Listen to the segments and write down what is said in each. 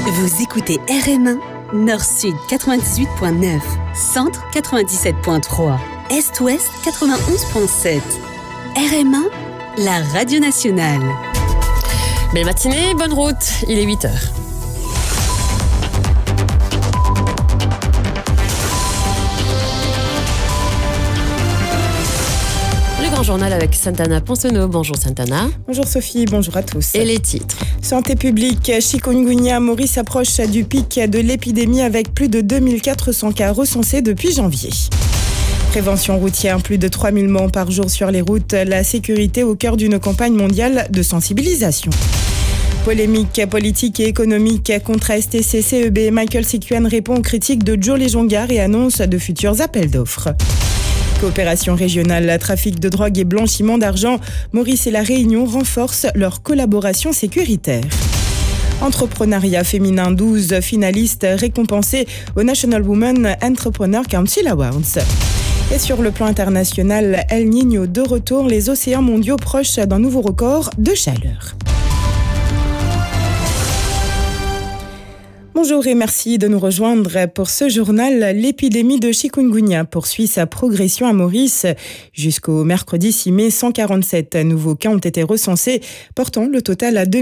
Vous écoutez RM1, Nord-Sud 98.9, Centre 97.3, Est-Ouest 91.7. RM1, la radio nationale. Belle matinée, bonne route, il est 8h. Le grand journal avec Santana Ponsonneau. Bonjour Santana. Bonjour Sophie, bonjour à tous. Et les titres. Santé publique, chikungunya, Maurice approche du pic de l'épidémie avec plus de 2400 cas recensés depuis janvier. Prévention routière, plus de 3000 morts par jour sur les routes, la sécurité au cœur d'une campagne mondiale de sensibilisation. Polémique politique et économique contre STC-CEB, Michael Sikuen répond aux critiques de Joe Lejongar et annonce de futurs appels d'offres. Coopération régionale, trafic de drogue et blanchiment d'argent, Maurice et la Réunion renforcent leur collaboration sécuritaire. Entrepreneuriat féminin, 12 finalistes récompensés au National Women Entrepreneur Council Awards. Et sur le plan international, El Niño de retour, les océans mondiaux proches d'un nouveau record de chaleur. Bonjour et merci de nous rejoindre pour ce journal. L'épidémie de chikungunya poursuit sa progression à Maurice. Jusqu'au mercredi 6 mai, 147 nouveaux cas ont été recensés, portant le total à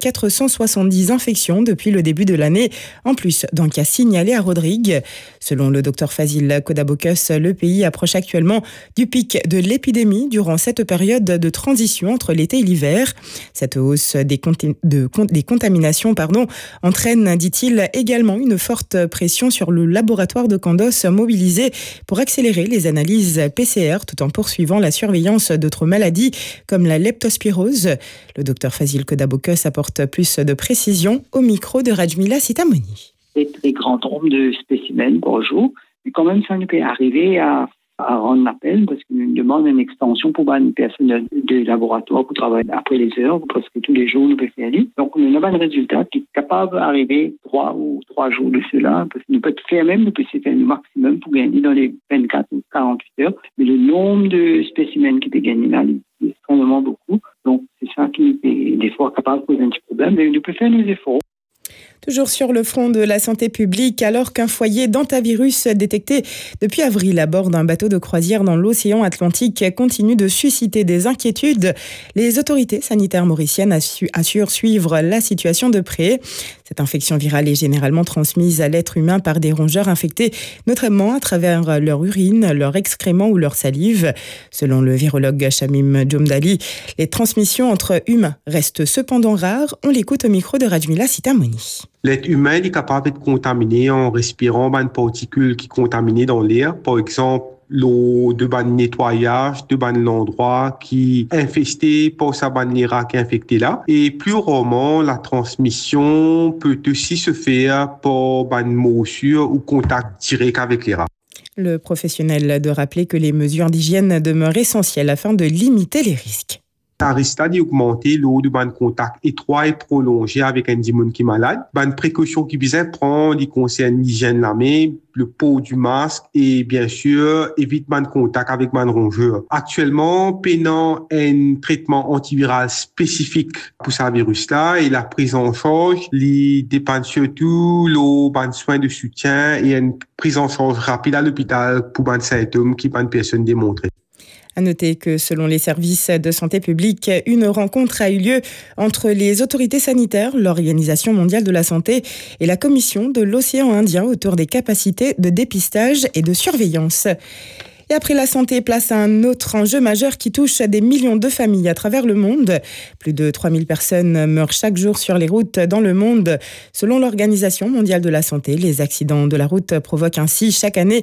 2470 infections depuis le début de l'année, en plus d'un cas signalé à Rodrigue. Selon le Dr Fazil Kodabokus, le pays approche actuellement du pic de l'épidémie durant cette période de transition entre l'été et l'hiver. Cette hausse des contaminations entraîne, dit-il, également une forte pression sur le laboratoire de Candos mobilisé pour accélérer les analyses PCR tout en poursuivant la surveillance d'autres maladies comme la leptospirose. Le docteur Fazil Kodabokus apporte plus de précision au micro de Rajmila Sitamoni. C'est très grand nombre de spécimens par jour, mais quand même ça nous peut arriver à rendre l'appel parce qu'on nous demande une extension pour une personne de laboratoire pour travailler après les heures, parce que tous les jours nous pouvons faire. Donc on a un résultat qui est capable d'arriver 3 jours de cela, parce que nous pouvons faire même, nous pouvons faire le maximum pour gagner dans les 24 ou 48 heures, mais le nombre de spécimens qui peut gagner là, c'est extrêmement beaucoup. Donc c'est ça qui est des fois capable de poser un petit problème, mais nous pouvons faire nos efforts. Toujours sur le front de la santé publique, alors qu'un foyer d'hantavirus détecté depuis avril à bord d'un bateau de croisière dans l'océan Atlantique continue de susciter des inquiétudes, les autorités sanitaires mauriciennes assurent suivre la situation de près. Cette infection virale est généralement transmise à l'être humain par des rongeurs infectés, notamment à travers leur urine, leur excrément ou leur salive. Selon le virologue Shamim Djomdali, les transmissions entre humains restent cependant rares. On l'écoute au micro de Rajmila Sitamoni. L'être humain est capable d'être contaminé en respirant des particules qui sont contaminées dans l'air. Par exemple, l'eau de nettoyage, de l'endroit qui est infesté par sa l'air qui est infecté là. Et plus rarement, la transmission peut aussi se faire par une morsure ou contact direct avec l'air. Le professionnel de rappeler que les mesures d'hygiène demeurent essentielles afin de limiter les risques. Ça risque d'augmenter l'eau de contact étroit et prolongé avec un démon qui est malade. Une précaution qui vise à prendre, il concerne l'hygiène de la main, le port du masque et bien sûr, évite de contact avec un rongeur. Actuellement, peinant un traitement antiviral spécifique pour ce virus-là et la prise en charge, il dépend surtout l'eau, soins de soutien et une prise en charge rapide à l'hôpital pour un symptôme qui pas une personne démontrée. À noter que selon les services de santé publique, une rencontre a eu lieu entre les autorités sanitaires, l'Organisation mondiale de la santé et la Commission de l'océan Indien autour des capacités de dépistage et de surveillance. Et après la santé, place à un autre enjeu majeur qui touche des millions de familles à travers le monde. Plus de 3000 personnes meurent chaque jour sur les routes dans le monde. Selon l'Organisation mondiale de la santé, les accidents de la route provoquent ainsi chaque année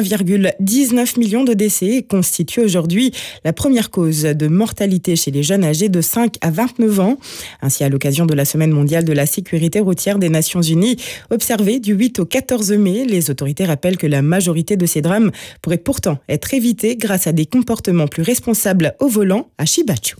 1,19 million de décès et constituent aujourd'hui la première cause de mortalité chez les jeunes âgés de 5 à 29 ans. Ainsi, à l'occasion de la Semaine mondiale de la sécurité routière des Nations Unies, observée du 8 au 14 mai, les autorités rappellent que la majorité de ces drames pourraient pourtant être évité grâce à des comportements plus responsables au volant à Shibachu.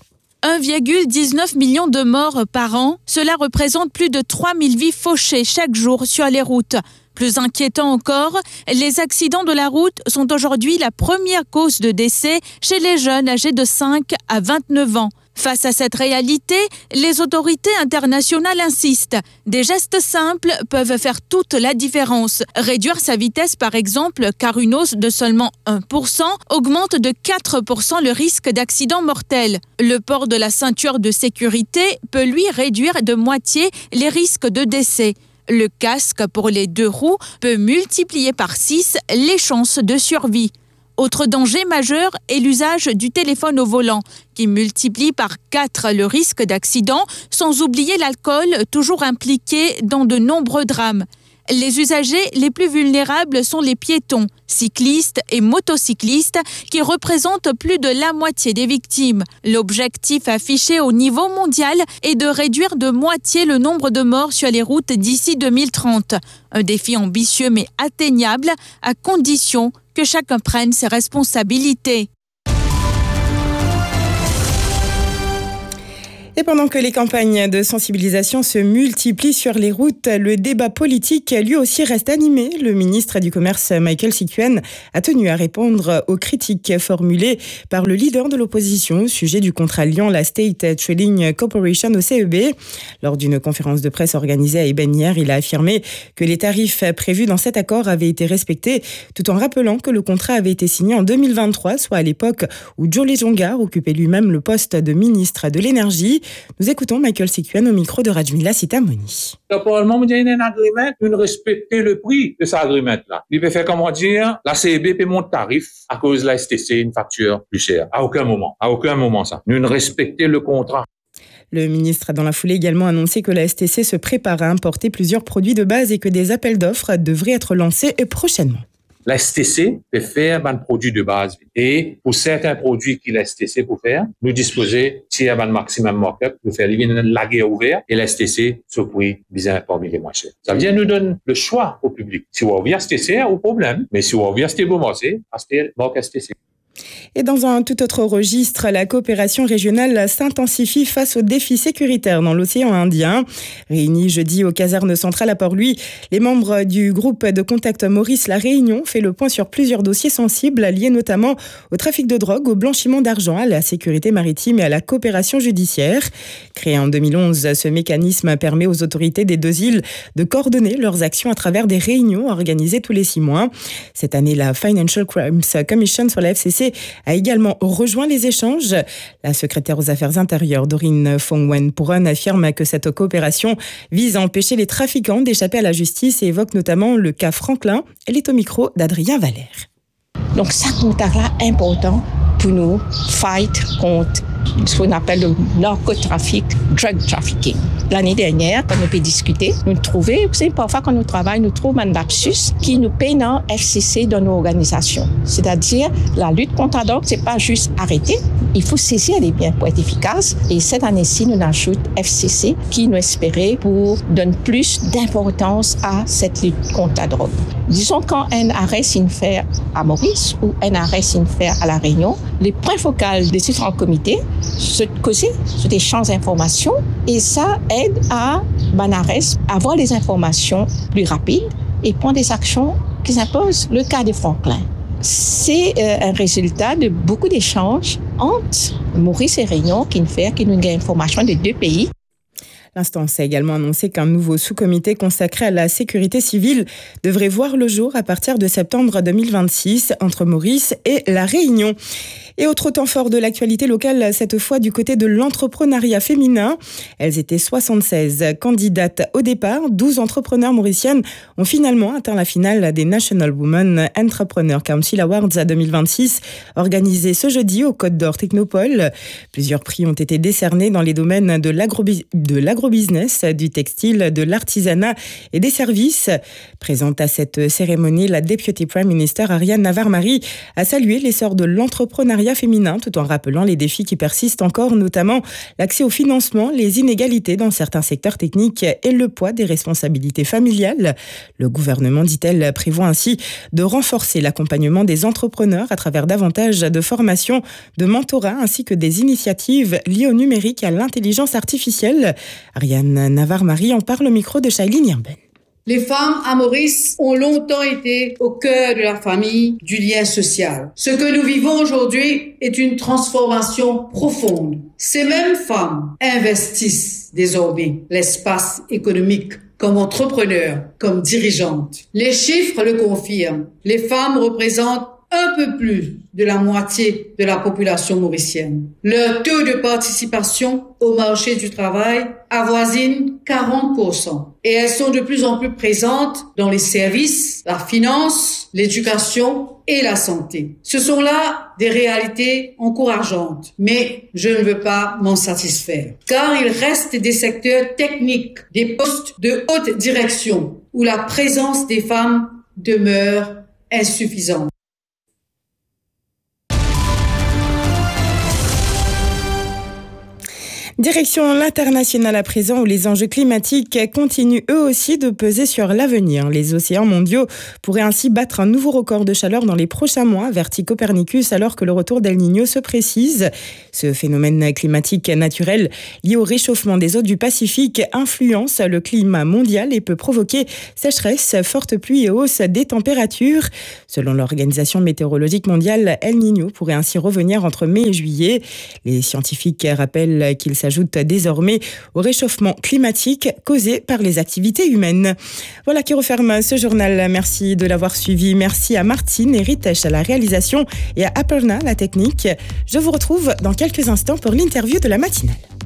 1,19 million de morts par an, cela représente plus de 3000 vies fauchées chaque jour sur les routes. Plus inquiétant encore, les accidents de la route sont aujourd'hui la première cause de décès chez les jeunes âgés de 5 à 29 ans. Face à cette réalité, les autorités internationales insistent. Des gestes simples peuvent faire toute la différence. Réduire sa vitesse, par exemple, car une hausse de seulement 1% augmente de 4% le risque d'accident mortel. Le port de la ceinture de sécurité peut lui réduire de moitié les risques de décès. Le casque pour les 2 roues peut multiplier par 6 les chances de survie. Autre danger majeur est l'usage du téléphone au volant, qui multiplie par 4 le risque d'accident, sans oublier l'alcool, toujours impliqué dans de nombreux drames. Les usagers les plus vulnérables sont les piétons, cyclistes et motocyclistes qui représentent plus de la moitié des victimes. L'objectif affiché au niveau mondial est de réduire de moitié le nombre de morts sur les routes d'ici 2030. Un défi ambitieux mais atteignable à condition que chacun prenne ses responsabilités. Et pendant que les campagnes de sensibilisation se multiplient sur les routes, le débat politique lui aussi reste animé. Le ministre du Commerce, Michael Sikuen, a tenu à répondre aux critiques formulées par le leader de l'opposition au sujet du contrat liant la State Trading Corporation au CEB. Lors d'une conférence de presse organisée à Eben hier, il a affirmé que les tarifs prévus dans cet accord avaient été respectés, tout en rappelant que le contrat avait été signé en 2023, soit à l'époque où Jolie Jongar occupait lui-même le poste de ministre de l'Énergie. Nous écoutons Michael Sikuen au micro de Rajmila Sitamoni. Probablement, il y a un agreement, nous respecter le prix de cet agreement-là. Il peut faire comment dire, la CEB paie mon tarif à cause de la STC, une facture plus chère. À aucun moment ça. Nous respecter le contrat. Le ministre a dans la foulée également annoncé que la STC se prépare à importer plusieurs produits de base et que des appels d'offres devraient être lancés prochainement. La STC peut faire un produit de base. Et pour certains produits que la STC peut faire, nous disposer si un maximum markup, nous faire la guerre ouverte et la STC se prix bien parmi les moins chers. Ça veut dire nous donne le choix au public. Si vous avez STC, au problème. Mais si vous avez STC, vous avez marque STC. Et dans un tout autre registre, la coopération régionale s'intensifie face aux défis sécuritaires dans l'océan Indien. Réunis jeudi aux casernes centrales à Port-Louis, les membres du groupe de contact Maurice La Réunion fait le point sur plusieurs dossiers sensibles liés notamment au trafic de drogue, au blanchiment d'argent, à la sécurité maritime et à la coopération judiciaire. Créé en 2011, ce mécanisme permet aux autorités des 2 îles de coordonner leurs actions à travers des réunions organisées tous les 6 mois. Cette année, la Financial Crimes Commission sur la FCC a également rejoint les échanges. La secrétaire aux Affaires intérieures, Doreen Fong-Wen-Puron, affirme que cette coopération vise à empêcher les trafiquants d'échapper à la justice et évoque notamment le cas Franklin. Elle est au micro d'Adrien Valère. Donc ça, contact-là important pour nous, fight contre ce qu'on appelle le narcotrafic, drug trafficking. L'année dernière, quand nous peut discuter, nous trouvons, vous savez, parfois quand nous travaillons, nous trouvons un lapsus qui nous paye dans FCC dans nos organisations. C'est-à-dire, la lutte contre la drogue, c'est pas juste arrêter, il faut saisir les biens pour être efficace. Et cette année-ci, nous ajoutons FCC qui nous espérait pour donner plus d'importance à cette lutte contre la drogue. Disons quand un arrêt s'est fait à Maurice ou un arrêt s'est fait à La Réunion, les points focaux des différents comités se causer sur des champs d'information et ça aide à Banares à avoir les informations plus rapides et prendre des actions qui imposent. Le cas de Franklin, c'est un résultat de beaucoup d'échanges entre Maurice et Réunion qui nous gagnent information des 2 pays. L'instance a également annoncé qu'un nouveau sous-comité consacré à la sécurité civile devrait voir le jour à partir de septembre 2026 entre Maurice et La Réunion. Et autre temps fort de l'actualité locale, cette fois du côté de l'entrepreneuriat féminin. Elles étaient 76 candidates au départ. 12 entrepreneurs mauriciennes ont finalement atteint la finale des National Women Entrepreneur Council Awards 2026, organisés ce jeudi au Côte d'Or Technopole. Plusieurs prix ont été décernés dans les domaines de l'agrobusiness, du textile, de l'artisanat et des services. Présente à cette cérémonie, la Deputy Prime Minister Ariane Navarre-Marie a salué l'essor de l'entrepreneuriat féminin tout en rappelant les défis qui persistent encore, notamment l'accès au financement, les inégalités dans certains secteurs techniques et le poids des responsabilités familiales. Le gouvernement, dit-elle, prévoit ainsi de renforcer l'accompagnement des entrepreneurs à travers davantage de formations, de mentorat ainsi que des initiatives liées au numérique et à l'intelligence artificielle. Ariane Navarre-Marie en parle au micro de Shailene Yerben. Les femmes à Maurice ont longtemps été au cœur de la famille, du lien social. Ce que nous vivons aujourd'hui est une transformation profonde. Ces mêmes femmes investissent désormais l'espace économique comme entrepreneurs, comme dirigeantes. Les chiffres le confirment. Les femmes représentent un peu plus de la moitié de la population mauricienne. Leur taux de participation au marché du travail avoisine 40%. Et elles sont de plus en plus présentes dans les services, la finance, l'éducation et la santé. Ce sont là des réalités encourageantes, mais je ne veux pas m'en satisfaire. Car il reste des secteurs techniques, des postes de haute direction où la présence des femmes demeure insuffisante. Direction l'international à présent, où les enjeux climatiques continuent eux aussi de peser sur l'avenir. Les océans mondiaux pourraient ainsi battre un nouveau record de chaleur dans les prochains mois, avertit Copernicus, alors que le retour d'El Niño se précise. Ce phénomène climatique naturel lié au réchauffement des eaux du Pacifique influence le climat mondial et peut provoquer sécheresse, fortes pluies et hausse des températures. Selon l'Organisation météorologique mondiale, El Niño pourrait ainsi revenir entre mai et juillet. Les scientifiques rappellent qu'il s'ajoute désormais au réchauffement climatique causé par les activités humaines. Voilà qui referme ce journal. Merci de l'avoir suivi. Merci à Martine et Ritesh à la réalisation et à Aparna la technique. Je vous retrouve dans quelques instants pour l'interview de la matinale.